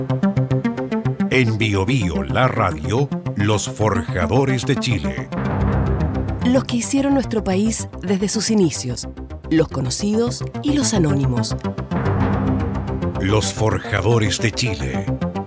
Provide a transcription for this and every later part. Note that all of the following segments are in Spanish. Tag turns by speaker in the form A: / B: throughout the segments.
A: En Bio Bio, la radio, los forjadores de Chile.
B: Los que hicieron nuestro país desde sus inicios, los conocidos y los anónimos.
A: Los forjadores de Chile.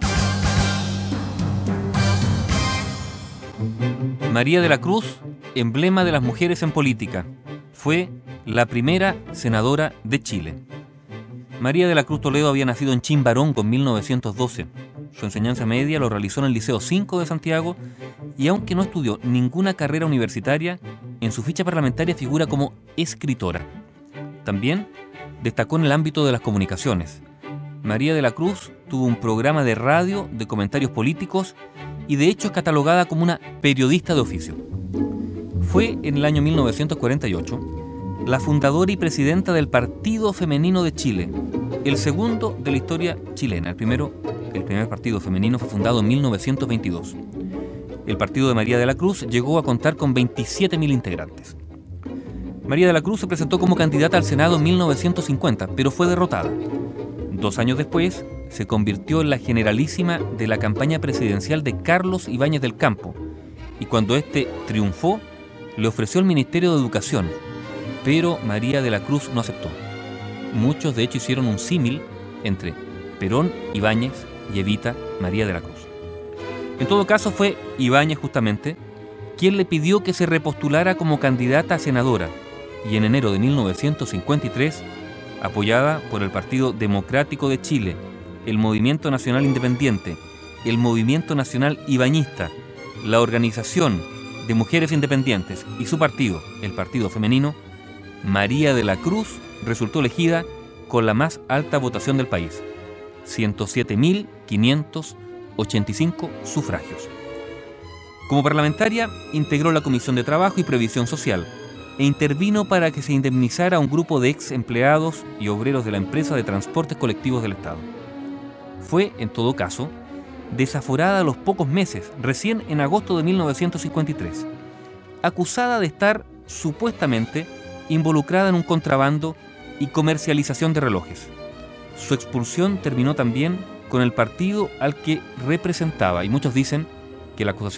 C: María de la Cruz, emblema de las mujeres en política, fue la primera senadora de Chile. María de la Cruz Toledo había nacido en Chimbarongo en 1912. Su enseñanza media lo realizó en el Liceo 5 de Santiago y aunque no estudió ninguna carrera universitaria, en su ficha parlamentaria figura como escritora. También destacó en el ámbito de las comunicaciones. María de la Cruz tuvo un programa de radio de comentarios políticos y de hecho es catalogada como una periodista de oficio. Fue en el año 1948 la fundadora y presidenta del Partido Femenino de Chile, el segundo de la historia chilena. El primer partido femenino fue fundado en 1922. El partido de María de la Cruz llegó a contar con 27.000 integrantes. María de la Cruz se presentó como candidata al Senado en 1950, pero fue derrotada. 2 años después, se convirtió en la generalísima de la campaña presidencial de Carlos Ibáñez del Campo, y cuando éste triunfó, le ofreció el Ministerio de Educación, pero María de la Cruz no aceptó. Muchos, de hecho, hicieron un símil entre Perón, Ibáñez y Evita María de la Cruz. En todo caso, fue Ibáñez justamente quien le pidió que se repostulara como candidata a senadora, y en enero de 1953, apoyada por el Partido Democrático de Chile, el Movimiento Nacional Independiente, el Movimiento Nacional Ibañista, la Organización de Mujeres Independientes y su partido, el Partido Femenino, María de la Cruz resultó elegida con la más alta votación del país, 107.585 sufragios. Como parlamentaria, integró la Comisión de Trabajo y Previsión Social e intervino para que se indemnizara a un grupo de ex empleados y obreros de la empresa de transportes colectivos del Estado. Fue, en todo caso, desaforada a los pocos meses, recién en agosto de 1953, acusada de estar supuestamente involucrada en un contrabando y comercialización de relojes. Su expulsión terminó también con el partido al que representaba, y muchos dicen que la acusación